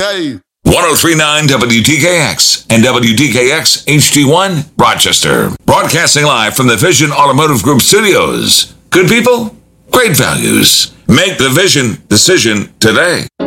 day. 1039 WTKX and WTKX HD1 Rochester. Broadcasting live from the Vision Automotive Group studios. Good people, great values. Make the Vision decision today.